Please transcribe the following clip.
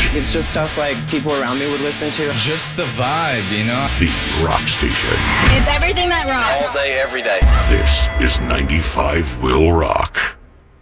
It's just stuff like people around me would listen to. Just the vibe, you know? The Rock Station. It's everything that rocks. All day, every day. This is 95 Will Rock.